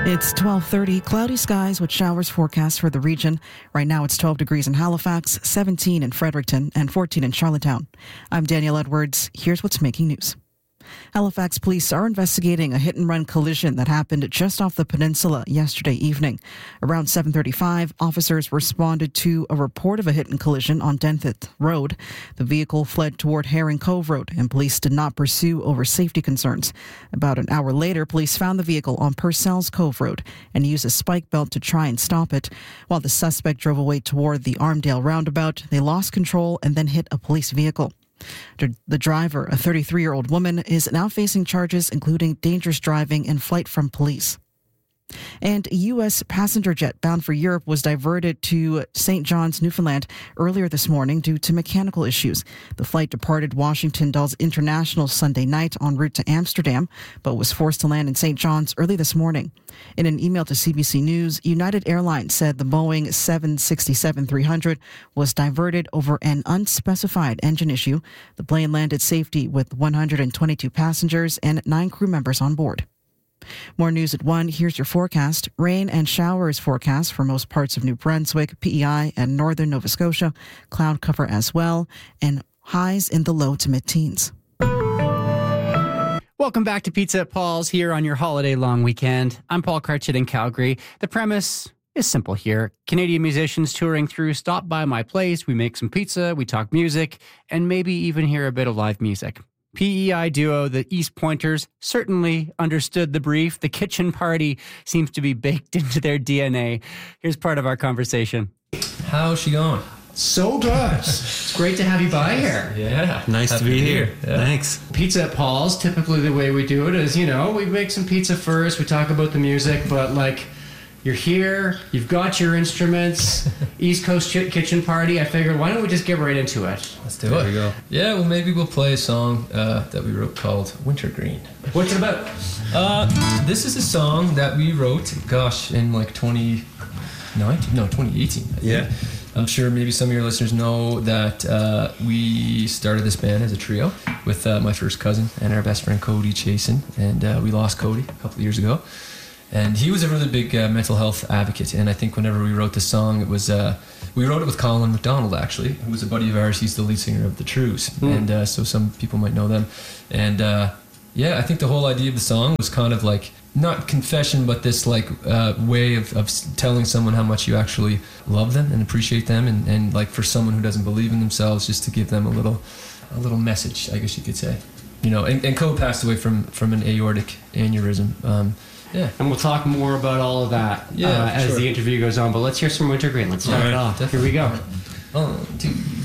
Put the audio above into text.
It's 12:30, cloudy skies with showers forecast for the region. Right now it's 12 degrees in Halifax, 17 in Fredericton, and 14 in Charlottetown. I'm Danielle Edwards. Here's what's making news. Halifax police are investigating a hit-and-run collision that happened just off the peninsula yesterday evening. Around 7:35, officers responded to a report of a hit and collision on Denthith Road. The vehicle fled toward Herring Cove Road, and police did not pursue over safety concerns. About an hour later, police found the vehicle on Purcell's Cove Road and used a spike belt to try and stop it. While the suspect drove away toward the Armdale roundabout, they lost control and then hit a police vehicle. The driver, a 33-year-old woman, is now facing charges including dangerous driving and flight from police. And a U.S. passenger jet bound for Europe was diverted to St. John's, Newfoundland earlier this morning due to mechanical issues. The flight departed Washington Dulles International Sunday night en route to Amsterdam, but was forced to land in St. John's early this morning. In an email to CBC News, United Airlines said the Boeing 767-300 was diverted over an unspecified engine issue. The plane landed safely with 122 passengers and 9 crew members on board. More news at 1. Here's your forecast. Rain and showers forecast for most parts of New Brunswick, PEI, and northern Nova Scotia. Cloud cover as well, and highs in the low to mid-teens. Welcome back to Pizza at Paul's here on your holiday long weekend. I'm Paul Carchett in Calgary. The premise is simple here. Canadian musicians touring through stop by my place. We make some pizza, we talk music, and maybe even hear a bit of live music. PEI duo, the East Pointers, certainly understood the brief. The kitchen party seems to be baked into their DNA. Here's part of our conversation. How's she going? So good. It's great to have you by here. Yeah. Nice to be here. Yeah. Thanks. Pizza at Paul's, typically the way we do it is, we make some pizza first, we talk about the music, but you're here, you've got your instruments, East Coast kitchen party. I figured, why don't we just get right into it? Let's do it. There we go. Yeah, well, maybe we'll play a song that we wrote called Wintergreen. What's it about? This is a song that we wrote, in 2018. Yeah. I'm sure maybe some of your listeners know that we started this band as a trio with my first cousin and our best friend Cody Chasen, and we lost Cody a couple of years ago. And he was a really big mental health advocate, and I think whenever we wrote the song, it was we wrote it with Colin McDonald, actually, who was a buddy of ours. He's the lead singer of The Trues, and so some people might know them. And I think the whole idea of the song was kind of not confession, but this way of telling someone how much you actually love them and appreciate them, and for someone who doesn't believe in themselves, just to give them a little message, I guess you could say. And Cole passed away from an aortic aneurysm. Yeah. And we'll talk more about all of that as the interview goes on. But let's hear some Wintergreen. Let's start it off. Definitely. Here we go. 1, 2.